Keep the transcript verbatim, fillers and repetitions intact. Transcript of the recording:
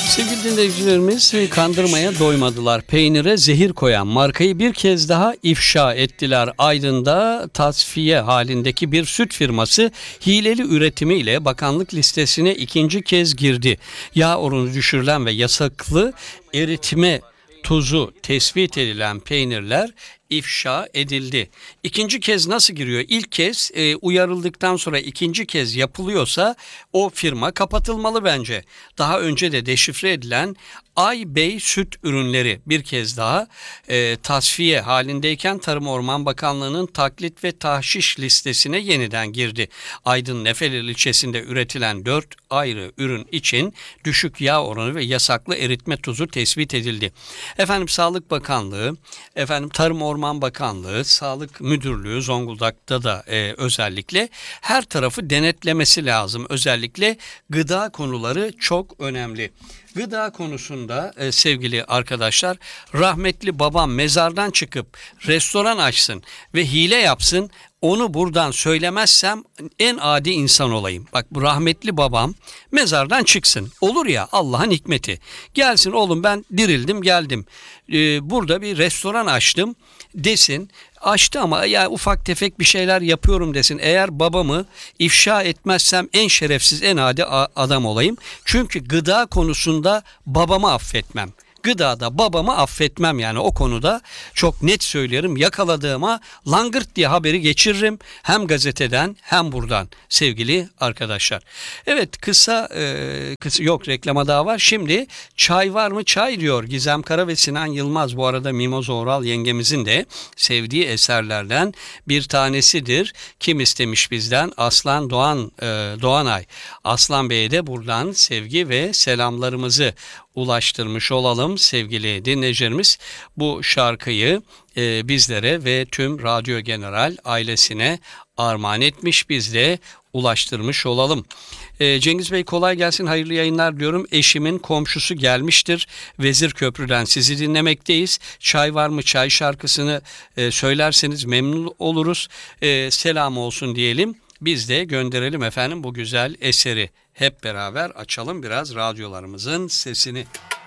Sevgili dinleyicilerimiz, kandırmaya doymadılar. Peynire zehir koyan markayı bir kez daha ifşa ettiler. Aydın'da tasfiye halindeki bir süt firması hileli üretimiyle bakanlık listesine ikinci kez girdi. Yağ oranı düşürülen ve yasaklı eritme tuzu tespit edilen peynirler ifşa edildi. İkinci kez nasıl giriyor? İlk kez e, uyarıldıktan sonra ikinci kez yapılıyorsa o firma kapatılmalı bence. Daha önce de deşifre edilen Aybey süt ürünleri bir kez daha e, tasfiye halindeyken Tarım Orman Bakanlığı'nın taklit ve tahşiş listesine yeniden girdi. Aydın Nefeler ilçesinde üretilen dört ayrı ürün için düşük yağ oranı ve yasaklı eritme tuzu tespit edildi. Efendim Sağlık Bakanlığı, efendim Tarım Orman Bakanlığı, Sağlık Müdürlüğü Zonguldak'ta da e, özellikle her tarafı denetlemesi lazım. Özellikle gıda konuları çok önemli. Gıda konusunda e, sevgili arkadaşlar, rahmetli babam mezardan çıkıp restoran açsın ve hile yapsın, onu buradan söylemezsem en adi insan olayım. Bak, bu rahmetli babam mezardan çıksın. Olur ya, Allah'ın hikmeti. Gelsin, oğlum ben dirildim geldim. Ee, burada bir restoran açtım desin. Açtı ama ya ufak tefek bir şeyler yapıyorum desin. Eğer babamı ifşa etmezsem en şerefsiz, en adi adam olayım. Çünkü gıda konusunda babamı affetmem. Gıdada babamı affetmem, yani o konuda çok net söylerim. Yakaladığıma langırt diye haberi geçiririm. Hem gazeteden hem buradan sevgili arkadaşlar. Evet, kısa, e, kısa yok reklama daha var. Şimdi çay var mı çay diyor Gizem Kara ve Sinan Yılmaz. Bu arada Mimoza Oral yengemizin de sevdiği eserlerden bir tanesidir. Kim istemiş bizden? Aslan Doğan e, Doğanay. Aslan Bey'e de buradan sevgi ve selamlarımızı ulaştırmış olalım sevgili dinleyicilerimiz. Bu şarkıyı e, bizlere ve tüm Radyo General ailesine armağan etmiş, biz de ulaştırmış olalım. E, Cengiz Bey kolay gelsin, hayırlı yayınlar diyorum. Eşimin komşusu gelmiştir. Vezirköprü'den sizi dinlemekteyiz. Çay var mı çay şarkısını e, söylerseniz memnun oluruz. E, selam olsun diyelim. Biz de gönderelim efendim bu güzel eseri. Hep beraber açalım biraz radyolarımızın sesini.